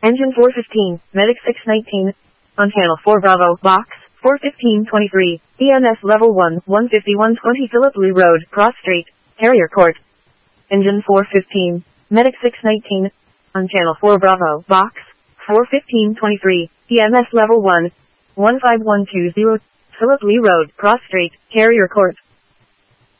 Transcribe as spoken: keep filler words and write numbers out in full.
Engine four fifteen, Medic six nineteen. On channel four Bravo, box, four fifteen twenty-three, E M S level one, one fifty-one twenty Philip Lee Road, Cross Street, Carrier Court. Engine four fifteen, Medic six nineteen. On channel four Bravo, box, four fifteen twenty-three, E M S level one, one five one two zero, Philip Lee Road, Cross Street, Carrier Court.